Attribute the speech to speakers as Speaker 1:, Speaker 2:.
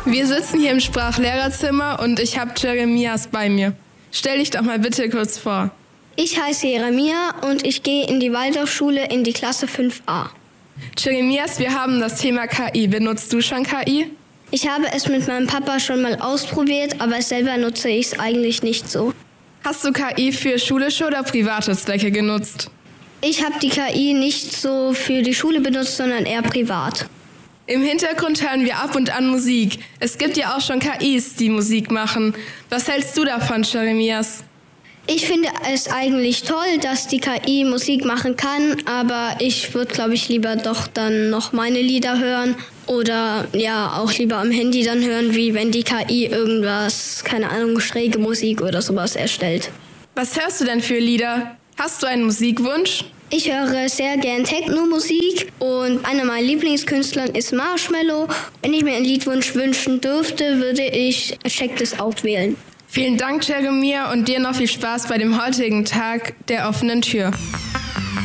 Speaker 1: Wir sitzen hier im Sprachlehrerzimmer und ich habe Jeremias bei mir. Stell dich doch mal bitte kurz vor.
Speaker 2: Ich heiße Jeremia und ich gehe in die Waldorfschule in die Klasse 5a.
Speaker 1: Jeremias, wir haben das Thema KI. Benutzt du schon KI?
Speaker 2: Ich habe es mit meinem Papa schon mal ausprobiert, aber selber nutze ich es eigentlich nicht so.
Speaker 1: Hast du KI für schulische oder private Zwecke genutzt?
Speaker 2: Ich habe die KI nicht so für die Schule benutzt, sondern eher privat.
Speaker 1: Im Hintergrund hören wir ab und an Musik. Es gibt ja auch schon KIs, die Musik machen. Was hältst du davon, Jeremias?
Speaker 2: Ich finde es eigentlich toll, dass die KI Musik machen kann, aber ich würde, glaube ich, lieber doch dann noch meine Lieder hören oder ja auch lieber am Handy dann hören, wie wenn die KI irgendwas, keine Ahnung, schräge Musik oder sowas erstellt.
Speaker 1: Was hörst du denn für Lieder? Hast du einen Musikwunsch?
Speaker 2: Ich höre sehr gern Techno-Musik und einer meiner Lieblingskünstler ist Marshmello. Wenn ich mir einen Liedwunsch wünschen dürfte, würde ich Check This Out wählen.
Speaker 1: Vielen Dank, Jeremia, und dir noch viel Spaß bei dem heutigen Tag der offenen Tür.